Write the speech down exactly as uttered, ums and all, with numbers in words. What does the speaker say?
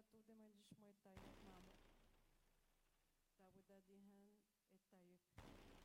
tudni, majd is majd tajjuk, máma. Da bude dihen et tajjuk.